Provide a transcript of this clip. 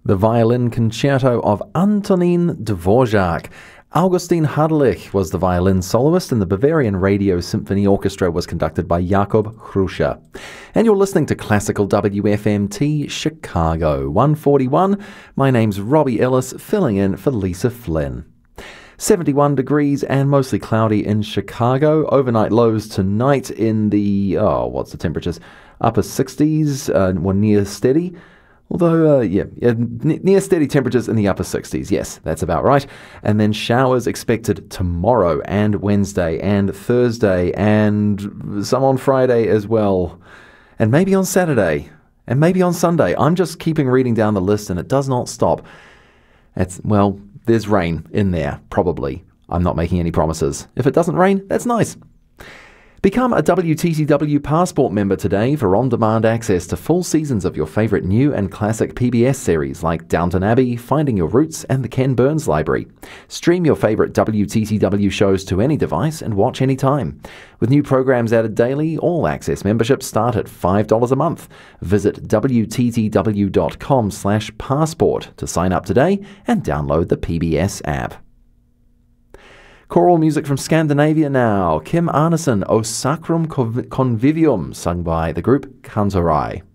The violin concerto of Antonin Dvorak. Augustin Hardlich was the violin soloist, and the Bavarian Radio Symphony Orchestra was conducted by Jakob Hruscher. And you're listening to Classical WFMT Chicago 141. My name's Robbie Ellis, filling in for Lisa Flynn. 71 degrees and mostly cloudy in Chicago. Overnight lows tonight in the, what's the temperatures? Upper 60s, or near steady. Although, near steady temperatures in the upper 60s. Yes, that's about right. And then showers expected tomorrow and Wednesday and Thursday and some on Friday as well. And maybe on Saturday. And maybe on Sunday. I'm just keeping reading down the list and it does not stop. There's rain in there, probably. I'm not making any promises. If it doesn't rain, that's nice. Become a WTTW Passport member today for on-demand access to full seasons of your favourite new and classic PBS series like Downton Abbey, Finding Your Roots, and the Ken Burns Library. Stream your favourite WTTW shows to any device and watch anytime. With new programs added daily, all access memberships start at $5 a month. Visit WTTW.com/passport to sign up today and download the PBS app. Choral music from Scandinavia now. Kim Arneson, O Sacrum Convivium, sung by the group Kantorai.